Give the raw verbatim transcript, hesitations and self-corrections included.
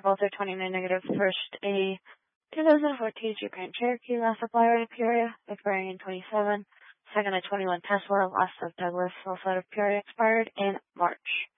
Both are twenty-nine negative. First, a two thousand fourteen Jeep Grand Cherokee, last supplier in Peoria, expiring in twenty-seven. Second, a twenty-one Tesla, last of Douglas, also out of Peoria, expired in March.